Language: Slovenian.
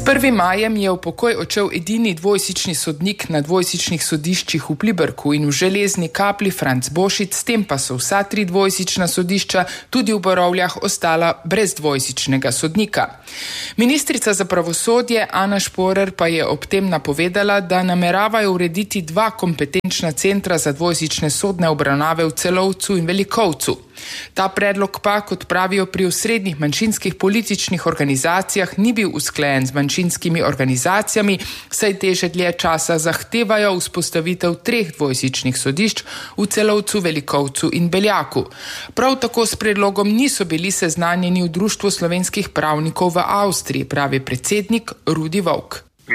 1. majem je v pokoj odšel edini dvojsični sodnik na dvojsičnih sodiščih v Pliberku in v Železni Kapli Franc Bošic, s tem pa so vsa 3 dvojsična sodišča tudi v Borovljah ostala brez dvojsičnega sodnika. Ministrica za pravosodje Ana Šporer pa je ob tem napovedala, da nameravajo urediti 2 kompetenčna centra za dvojsične sodne obravnave v Celovcu in Velikovcu. Ta predlog pa, kot pravijo pri osrednjih manjšinskih političnih organizacijah, ni bil usklajen z manjšinskimi organizacijami, saj te že dlje časa zahtevajo vzpostavitev 3 dvojsičnih sodišč v Celovcu, Velikovcu in Beljaku. Prav tako s predlogom niso bili seznanjeni v Društvu slovenskih pravnikov v Avstriji, pravi predsednik Rudi Volk.